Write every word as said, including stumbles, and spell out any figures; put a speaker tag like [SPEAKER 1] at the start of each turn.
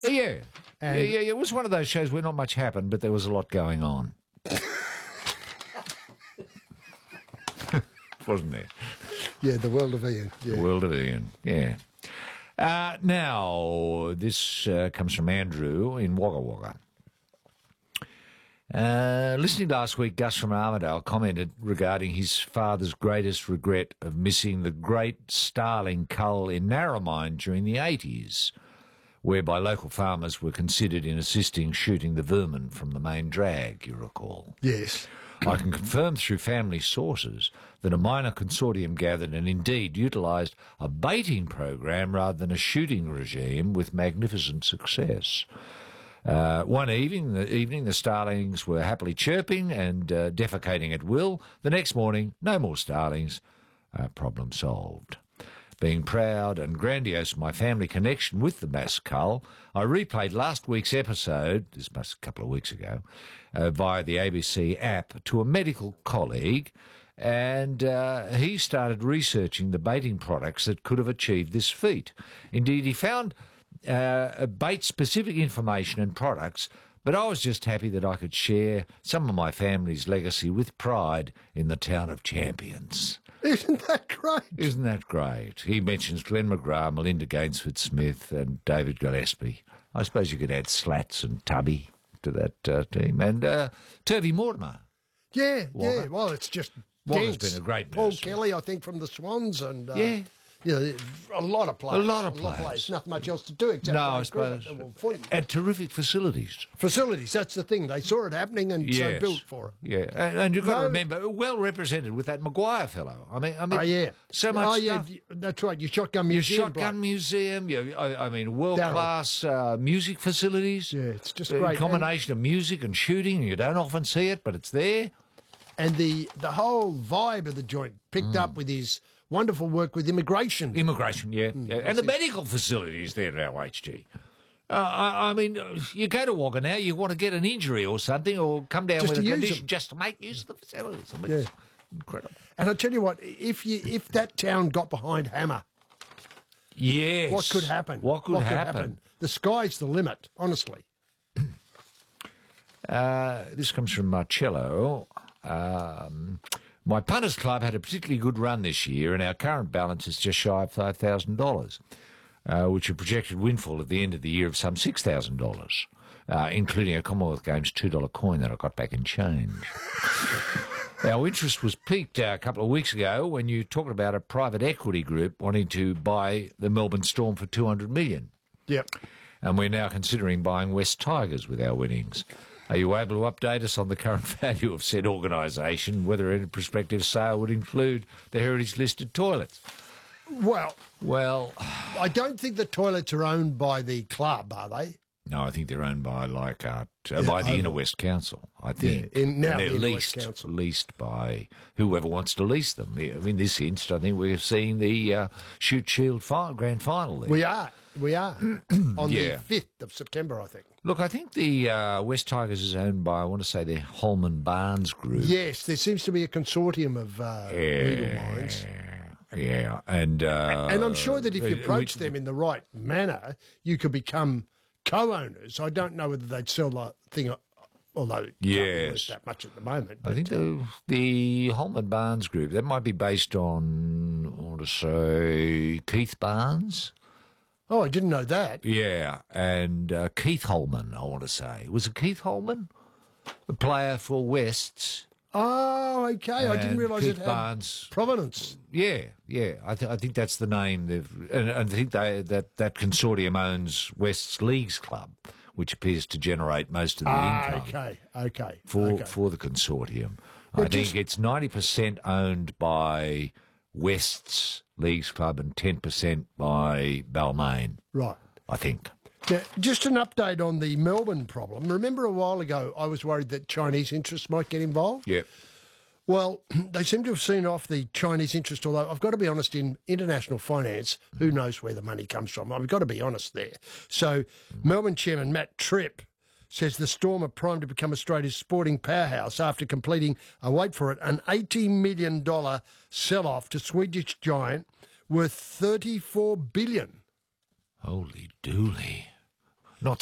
[SPEAKER 1] Yeah.
[SPEAKER 2] And
[SPEAKER 1] yeah, yeah, it was one of those shows where not much happened, but there was a lot going on. Wasn't there?
[SPEAKER 2] Yeah, the world of Ian. Yeah.
[SPEAKER 1] The world of Ian, yeah. Uh, now, this uh, comes from Andrew in Wagga Wagga. Uh, listening last week, Gus from Armidale commented regarding his father's greatest regret of missing the great Starling cull in Narromine during the eighties, whereby local farmers were considered in assisting shooting the vermin from the main drag, you recall.
[SPEAKER 2] Yes.
[SPEAKER 1] I can confirm through family sources that a minor consortium gathered and indeed utilised a baiting program rather than a shooting regime with magnificent success. Uh, one evening the, evening, the starlings were happily chirping and uh, defecating at will. The next morning, no more starlings. Uh, problem solved. Being proud and grandiose of my family connection with the mass cull, I replayed last week's episode, this must a couple of weeks ago, uh, via the A B C app to a medical colleague, and uh, he started researching the baiting products that could have achieved this feat. Indeed, he found uh, bait-specific information and products, but I was just happy that I could share some of my family's legacy with pride in the town of Champions.
[SPEAKER 2] Isn't that great?
[SPEAKER 1] Isn't that great? He mentions Glenn McGrath, Melinda Gainsford-Smith and David Gillespie. I suppose you could add Slats and Tubby to that uh, team. And uh, Turvey Mortimer.
[SPEAKER 2] Yeah,
[SPEAKER 1] Wagga.
[SPEAKER 2] yeah. Well, it's just
[SPEAKER 1] Wagga's
[SPEAKER 2] dense.
[SPEAKER 1] been a great
[SPEAKER 2] Paul
[SPEAKER 1] nurse.
[SPEAKER 2] Kelly, I think, from the Swans. and uh,
[SPEAKER 1] Yeah.
[SPEAKER 2] Yeah, a lot of players.
[SPEAKER 1] A lot of players.
[SPEAKER 2] Nothing much else to do except
[SPEAKER 1] No,
[SPEAKER 2] play
[SPEAKER 1] I suppose.
[SPEAKER 2] cricket and footy.
[SPEAKER 1] And terrific facilities.
[SPEAKER 2] Facilities, that's the thing. They saw it happening and so
[SPEAKER 1] Yes.
[SPEAKER 2] built for it.
[SPEAKER 1] Yeah, and, and you've got to
[SPEAKER 2] No.
[SPEAKER 1] remember, well represented with that Maguire fellow. I mean, I mean,
[SPEAKER 2] Oh, yeah.
[SPEAKER 1] so much
[SPEAKER 2] Oh, yeah,
[SPEAKER 1] stuff.
[SPEAKER 2] that's right. Your shotgun
[SPEAKER 1] Your
[SPEAKER 2] museum.
[SPEAKER 1] shotgun
[SPEAKER 2] bloke.
[SPEAKER 1] museum, you, I, I mean, world-class uh, music facilities.
[SPEAKER 2] Yeah, it's just
[SPEAKER 1] A
[SPEAKER 2] great.
[SPEAKER 1] combination of music and shooting. You don't often see it, but it's there.
[SPEAKER 2] And the, the whole vibe of the joint picked up with his wonderful work with immigration.
[SPEAKER 1] Immigration, yeah.
[SPEAKER 2] Mm,
[SPEAKER 1] yeah. And the medical facilities there at our H G. Uh, I, I mean, uh, you go to Wagga now, you want to get an injury or something, or come down
[SPEAKER 2] Just
[SPEAKER 1] with a
[SPEAKER 2] to use
[SPEAKER 1] condition
[SPEAKER 2] them.
[SPEAKER 1] just to make use of the facilities. I mean,
[SPEAKER 2] Yeah.
[SPEAKER 1] it's incredible.
[SPEAKER 2] And I tell you what, if you if that town got behind Hammer,
[SPEAKER 1] Yes.
[SPEAKER 2] what could happen?
[SPEAKER 1] What could, happen?
[SPEAKER 2] The sky's the limit, honestly.
[SPEAKER 1] Uh, this comes from Marcello. Um, my punters club had a particularly good run this year, and our current balance is just shy of five thousand dollars, uh, which a projected windfall at the end of the year of some six thousand dollars, uh, including a Commonwealth Games two dollar coin that I got back in change. Our interest was piqued uh, a couple of weeks ago when you talked about a private equity group wanting to buy the Melbourne Storm for two hundred million dollars.
[SPEAKER 2] Yep.
[SPEAKER 1] And we're now considering buying West Tigers with our winnings. Are you able to update us on the current value of said organisation, whether any prospective sale would include the heritage-listed toilets?
[SPEAKER 2] Well,
[SPEAKER 1] Well,
[SPEAKER 2] I don't think the toilets are owned by the club, are they?
[SPEAKER 1] no, I think they're owned by Leichhardt, uh, by the
[SPEAKER 2] I-
[SPEAKER 1] Inner West Council, I think.
[SPEAKER 2] Yeah, in- now
[SPEAKER 1] and they're
[SPEAKER 2] the Inner West
[SPEAKER 1] leased,
[SPEAKER 2] Council.
[SPEAKER 1] leased by whoever wants to lease them. In this instance, I think we're seeing the uh, Shoot Shield fi- grand final there.
[SPEAKER 2] We are. We are. On
[SPEAKER 1] Yeah.
[SPEAKER 2] the fifth of September, I think.
[SPEAKER 1] Look, I think the uh, West Tigers is owned by, I want to say, the Holman Barnes Group.
[SPEAKER 2] Yes, there seems to be a consortium of uh, legal minds.
[SPEAKER 1] Yeah, and uh,
[SPEAKER 2] And I'm sure that if you
[SPEAKER 1] uh,
[SPEAKER 2] approach
[SPEAKER 1] we-
[SPEAKER 2] them in the right manner, you could become co-owners. I don't know whether they'd sell the thing, although it can't be worth
[SPEAKER 1] Yes.
[SPEAKER 2] that much at the moment.
[SPEAKER 1] I think the, the Holman Barnes Group, that might be based on, I want to say, Keith Barnes.
[SPEAKER 2] Oh, I didn't know that.
[SPEAKER 1] Yeah, and uh, Keith Holman, I want to say. Was it Keith Holman? The player for Wests.
[SPEAKER 2] Oh, okay. I didn't
[SPEAKER 1] and
[SPEAKER 2] realise
[SPEAKER 1] Keith
[SPEAKER 2] it had
[SPEAKER 1] Barnes.
[SPEAKER 2] provenance.
[SPEAKER 1] Yeah, yeah. I, th- I think that's the name. They've, and, and I think they, that that consortium owns West's Leagues Club, which appears to generate most of the
[SPEAKER 2] Ah,
[SPEAKER 1] income
[SPEAKER 2] okay, okay.
[SPEAKER 1] for
[SPEAKER 2] okay.
[SPEAKER 1] for the consortium.
[SPEAKER 2] Well,
[SPEAKER 1] I think
[SPEAKER 2] just-
[SPEAKER 1] it's ninety percent owned by West's Leagues Club and ten percent by Balmain.
[SPEAKER 2] Right.
[SPEAKER 1] I think.
[SPEAKER 2] Now, just an update on the Melbourne problem. Remember a while ago I was worried that Chinese interests might get involved?
[SPEAKER 1] Yeah.
[SPEAKER 2] Well, they seem to have seen off the Chinese interest, although I've got to be honest, in international finance, who knows where the money comes from? I've got to be honest there. So Melbourne Chairman Matt Tripp says the Storm are primed to become Australia's sporting powerhouse after completing, uh, wait for it, an eighty million dollars sell-off to Swedish giant worth thirty-four billion dollars.
[SPEAKER 1] Holy dooly.